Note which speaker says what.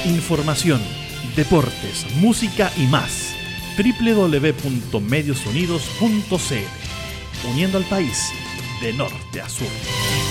Speaker 1: Información, deportes, música y más. www.mediosunidos.cl, uniendo al país de norte a sur.